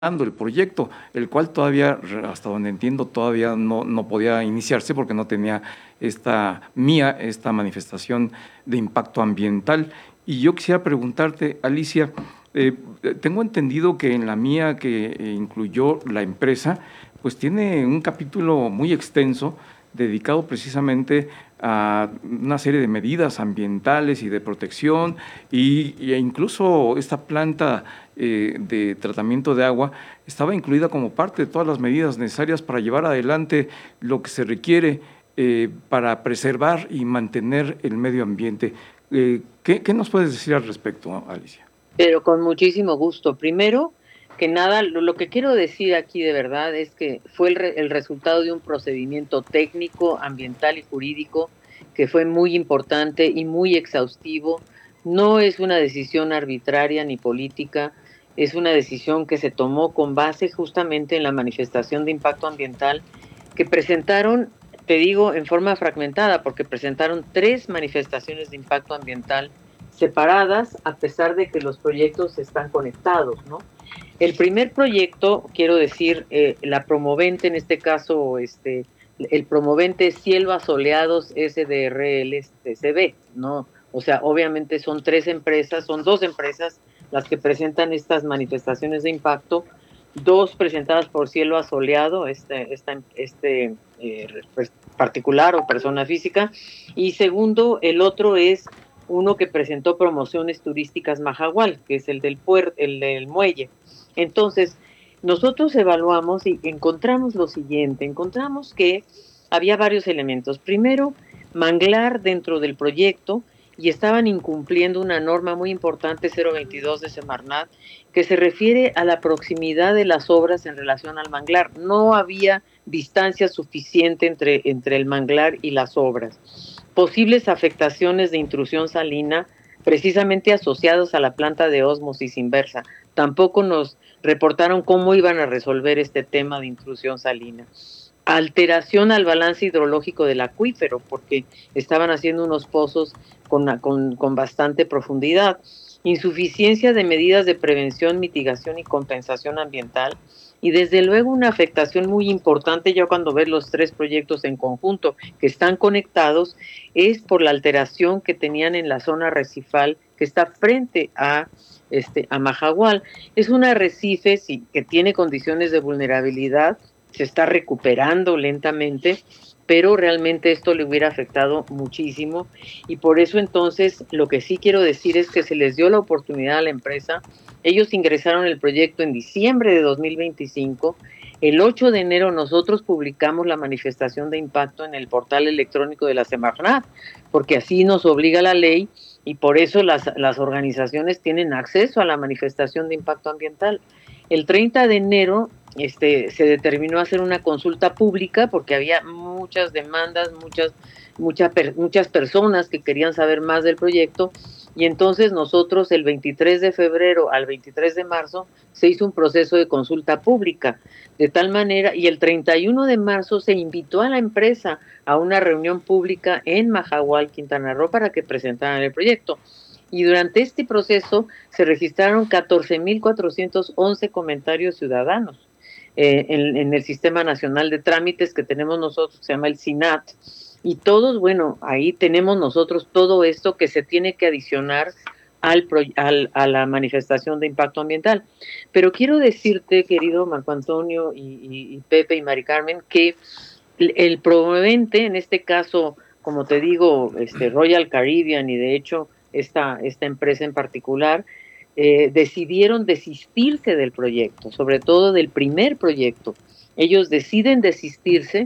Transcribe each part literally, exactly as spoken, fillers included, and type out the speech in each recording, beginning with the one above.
el proyecto, el cual todavía, hasta donde entiendo, todavía no, no podía iniciarse porque no tenía esta mía, esta manifestación de impacto ambiental. Y yo quisiera preguntarte, Alicia, eh, tengo entendido que en la mía, que eh, incluyó la empresa, pues tiene un capítulo muy extenso dedicado precisamente a una serie de medidas ambientales y de protección, y, e incluso esta planta eh, de tratamiento de agua estaba incluida como parte de todas las medidas necesarias para llevar adelante lo que se requiere eh, para preservar y mantener el medio ambiente. Eh, ¿qué, ¿Qué nos puedes decir al respecto, Alicia? Pero con muchísimo gusto. Primero que nada, lo, lo que quiero decir aquí de verdad es que fue el, re, el resultado de un procedimiento técnico, ambiental y jurídico que fue muy importante y muy exhaustivo. No es una decisión arbitraria ni política, es una decisión que se tomó con base justamente en la manifestación de impacto ambiental que presentaron, te digo, en forma fragmentada, porque presentaron tres manifestaciones de impacto ambiental separadas, a pesar de que los proyectos están conectados, ¿no? El primer proyecto, quiero decir, eh, la promovente, en este caso, este, el promovente Cielo Soleados S D R L C B, ¿no? O sea, obviamente son tres empresas, son dos empresas las que presentan estas manifestaciones de impacto, dos presentadas por Cielo Asoleado, este, este, este eh, particular o persona física, y segundo, el otro es uno que presentó Promociones Turísticas Mahahual, que es el del, puer el del muelle. Entonces, nosotros evaluamos y encontramos lo siguiente, encontramos que había varios elementos. Primero, manglar dentro del proyecto y estaban incumpliendo una norma muy importante, cero veintidós de Semarnat, que se refiere a la proximidad de las obras en relación al manglar. No había distancia suficiente entre, entre el manglar y las obras. Posibles afectaciones de intrusión salina precisamente asociados a la planta de ósmosis inversa. Tampoco nos reportaron cómo iban a resolver este tema de intrusión salina. Alteración al balance hidrológico del acuífero, porque estaban haciendo unos pozos con, con, con bastante profundidad. Insuficiencia de medidas de prevención, mitigación y compensación ambiental. Y desde luego una afectación muy importante, ya cuando ves los tres proyectos en conjunto que están conectados, es por la alteración que tenían en la zona arrecifal que está frente a, este, a Mahahual. Es un arrecife sí, que tiene condiciones de vulnerabilidad, se está recuperando lentamente, pero realmente esto le hubiera afectado muchísimo, y por eso entonces lo que sí quiero decir es que se les dio la oportunidad a la empresa. Ellos ingresaron el proyecto en diciembre de dos mil veinticinco. El ocho de enero nosotros publicamos la manifestación de impacto en el portal electrónico de la Semarnat, porque así nos obliga la ley, y por eso las, las organizaciones tienen acceso a la manifestación de impacto ambiental. El treinta de enero este, se determinó hacer una consulta pública porque había muchas demandas, muchas, mucha, muchas personas que querían saber más del proyecto, y entonces nosotros el veintitrés de febrero al veintitrés de marzo se hizo un proceso de consulta pública, de tal manera, y el treinta y uno de marzo se invitó a la empresa a una reunión pública en Mahahual, Quintana Roo, para que presentaran el proyecto. Y durante este proceso se registraron catorce mil cuatrocientos once comentarios ciudadanos eh, en, en el Sistema Nacional de Trámites que tenemos nosotros, se llama el SINAT, y todos, bueno, ahí tenemos nosotros todo esto que se tiene que adicionar al, al, a la manifestación de impacto ambiental. Pero quiero decirte, querido Marco Antonio y, y, y Pepe y Mari Carmen, que el, el promovente, en este caso, como te digo, este Royal Caribbean, y de hecho esta, esta empresa en particular, eh, decidieron desistirse del proyecto, sobre todo del primer proyecto. Ellos deciden desistirse,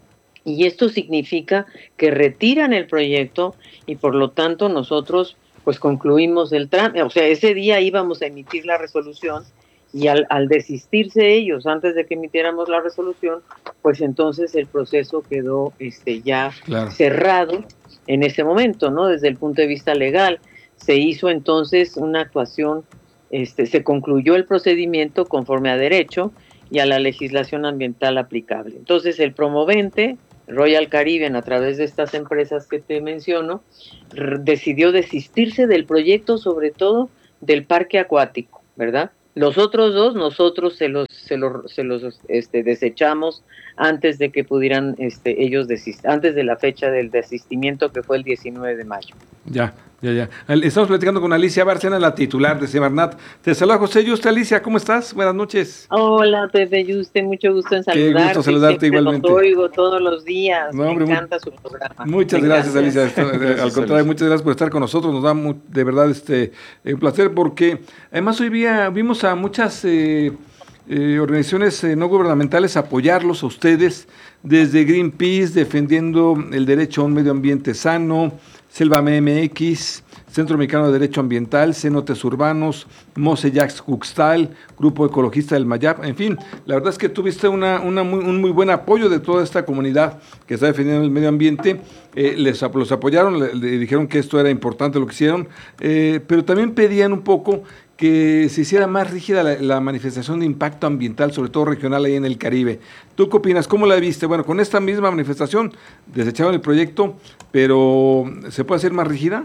y esto significa que retiran el proyecto, y por lo tanto nosotros pues concluimos el trámite. O sea, ese día íbamos a emitir la resolución, y al, al desistirse ellos antes de que emitiéramos la resolución, pues entonces el proceso quedó este, ya claro. cerrado en ese momento, ¿no? Desde el punto de vista legal, se hizo entonces una actuación, este, se concluyó el procedimiento conforme a derecho y a la legislación ambiental aplicable. Entonces el promovente, Royal Caribbean, a través de estas empresas que te menciono, decidió desistirse del proyecto, sobre todo del parque acuático, ¿verdad? Los otros dos nosotros se los se los, se los este, desechamos antes de que pudieran este, ellos desistir, antes de la fecha del desistimiento, que fue el diecinueve de mayo. Ya, ya, ya. Estamos platicando con Alicia Bárcena, la titular de Semarnat. Te saluda José Yuste. Alicia, ¿cómo estás? Buenas noches. Hola, Pepe Yuste, mucho gusto en saludarte. Qué gusto saludarte. Siempre igualmente. Los oigo todos los días, no, hombre, me encanta su programa. Muchas gracias, Alicia. Gracias, al contrario, muchas gracias por estar con nosotros. Nos da muy, de verdad este un placer, porque además hoy día vimos a muchas eh, eh, organizaciones eh, no gubernamentales apoyarlos a ustedes, desde Greenpeace, defendiendo el derecho a un medio ambiente sano, Selva M X, Centro Mexicano de Derecho Ambiental, Cenotes Urbanos, Mose Jacques Cuxtal, Grupo Ecologista del Mayap. En fin, la verdad es que tuviste una, una muy, un muy buen apoyo de toda esta comunidad que está defendiendo el medio ambiente. Eh, les los apoyaron, le, le dijeron que esto era importante lo que hicieron, eh, pero también pedían un poco que se hiciera más rígida la, la manifestación de impacto ambiental, sobre todo regional ahí en el Caribe. ¿Tú qué opinas? ¿Cómo la viste? Bueno, con esta misma manifestación desecharon el proyecto, pero ¿se puede hacer más rígida?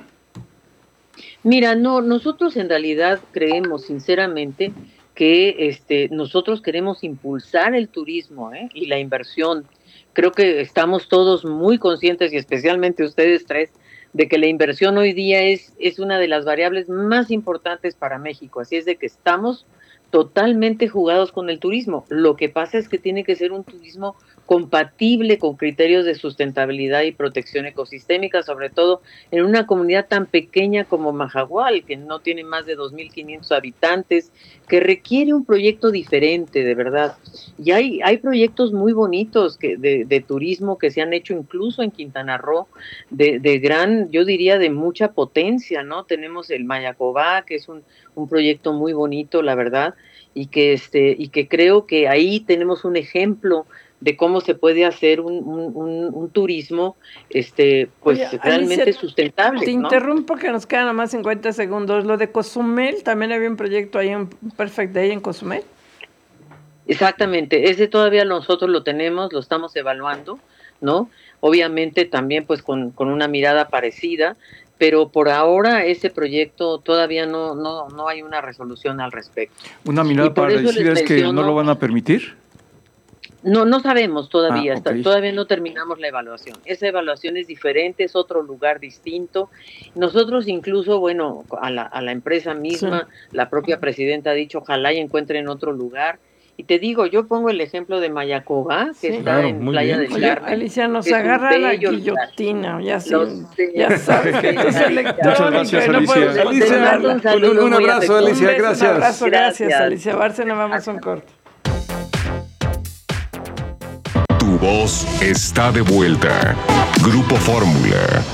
Mira, no, nosotros en realidad creemos sinceramente que este, nosotros queremos impulsar el turismo, ¿eh? y la inversión. Creo que estamos todos muy conscientes, y especialmente ustedes tres, de que la inversión hoy día es, es una de las variables más importantes para México. Así es de que estamos totalmente jugados con el turismo. Lo que pasa es que tiene que ser un turismo compatible con criterios de sustentabilidad y protección ecosistémica, sobre todo en una comunidad tan pequeña como Mahahual, que no tiene más de dos mil quinientos habitantes, que requiere un proyecto diferente, de verdad. Y hay, hay proyectos muy bonitos que, de, de turismo que se han hecho incluso en Quintana Roo, de, de gran, yo diría, de mucha potencia, ¿no? Tenemos el Mayacobá, que es un, un proyecto muy bonito, la verdad, y que, este, y que creo que ahí tenemos un ejemplo de cómo se puede hacer un, un, un, un turismo este pues Oye, realmente Alicia, sustentable. Te ¿no? interrumpo, que nos quedan nomás cincuenta segundos. Lo de Cozumel, también había un proyecto ahí, un Perfect Day en Cozumel. Exactamente, ese todavía nosotros lo tenemos, lo estamos evaluando, ¿no? Obviamente también pues con, con una mirada parecida, pero por ahora ese proyecto todavía no, no, no hay una resolución al respecto. Una mirada parecida es que no lo van a permitir. No, no sabemos todavía, ah, okay. todavía no terminamos la evaluación. Esa evaluación es diferente, es otro lugar distinto. Nosotros incluso, bueno, a la, a la empresa misma, sí. La propia presidenta ha dicho, ojalá y encuentren otro lugar. Y te digo, yo pongo el ejemplo de Mayacobá, que sí, está claro, en Playa bien. del Carmen. Oye, Alicia, nos agarra la guillotina, ya, sí, ya sabes que esto es electrónico. Muchas gracias, Alicia. Alicia, un, un, un abrazo, Alicia, gracias. Un abrazo, gracias, gracias Alicia Bárcena, vamos a un corte. Tu voz está de vuelta. Grupo Fórmula.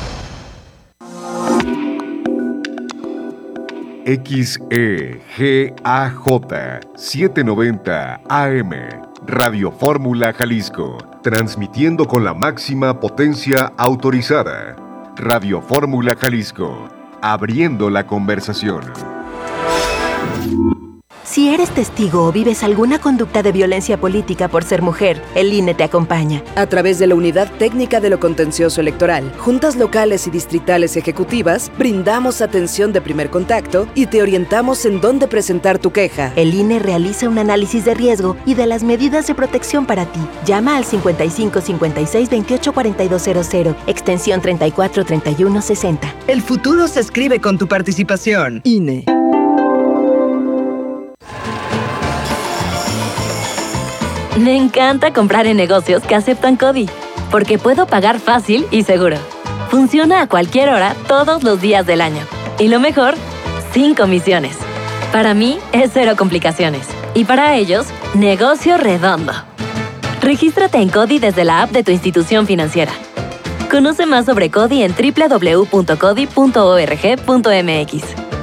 X E G A J setecientos noventa A M, Radio Fórmula Jalisco, transmitiendo con la máxima potencia autorizada. Radio Fórmula Jalisco, abriendo la conversación. Si eres testigo o vives alguna conducta de violencia política por ser mujer, el I N E te acompaña. A través de la Unidad Técnica de lo Contencioso Electoral, juntas locales y distritales ejecutivas, brindamos atención de primer contacto y te orientamos en dónde presentar tu queja. El I N E realiza un análisis de riesgo y de las medidas de protección para ti. Llama al cincuenta y cinco cincuenta y seis veintiocho cuarenta y dos cero cero, extensión treinta y cuatro treinta y uno sesenta. El futuro se escribe con tu participación. I N E. Me encanta comprar en negocios que aceptan CODI, porque puedo pagar fácil y seguro. Funciona a cualquier hora, todos los días del año. Y lo mejor, sin comisiones. Para mí, es cero complicaciones. Y para ellos, negocio redondo. Regístrate en CODI desde la app de tu institución financiera. Conoce más sobre CODI en doble u doble u doble u punto codi punto org punto m x.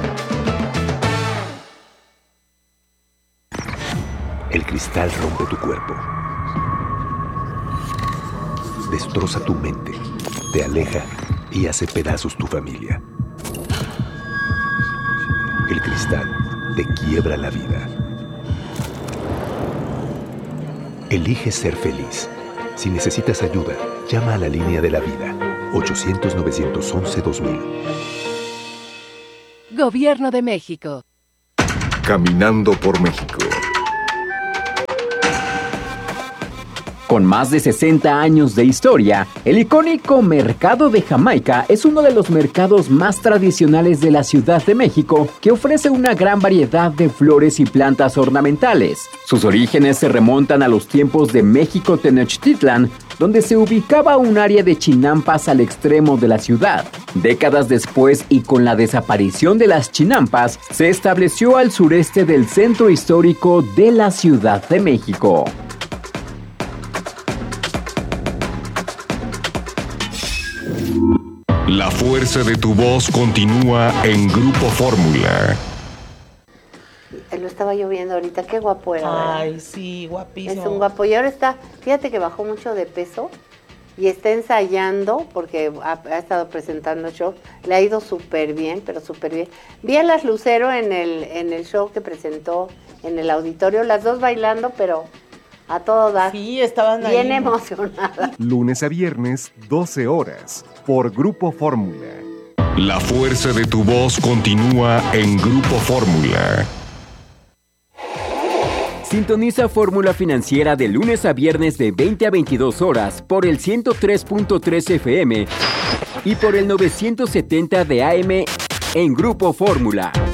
El cristal rompe tu cuerpo, destroza tu mente, te aleja y hace pedazos tu familia. El cristal te quiebra la vida. Elige ser feliz. Si necesitas ayuda, llama a la línea de la vida, ochocientos novecientos once dos mil. Gobierno de México. Caminando por México. Con más de sesenta años de historia, el icónico Mercado de Jamaica es uno de los mercados más tradicionales de la Ciudad de México, que ofrece una gran variedad de flores y plantas ornamentales. Sus orígenes se remontan a los tiempos de México Tenochtitlan, donde se ubicaba un área de chinampas al extremo de la ciudad. Décadas después, y con la desaparición de las chinampas, se estableció al sureste del centro histórico de la Ciudad de México. La fuerza de tu voz continúa en Grupo Fórmula. Lo estaba yo viendo ahorita, qué guapo era. Ay, ¿verdad? sí, guapísimo. Es un guapo. Y ahora está, fíjate que bajó mucho de peso y está ensayando porque ha, ha estado presentando shows. Le ha ido súper bien, pero súper bien. Vi a las Lucero en el, en el show que presentó en el auditorio, las dos bailando, pero a todo dar. Sí, estaban ahí. Bien emocionadas. Lunes a viernes, doce horas, por Grupo Fórmula. La fuerza de tu voz continúa en Grupo Fórmula. Sintoniza Fórmula Financiera de lunes a viernes de veinte a veintidós horas por el ciento tres punto tres F M y por el novecientos setenta de A M en Grupo Fórmula.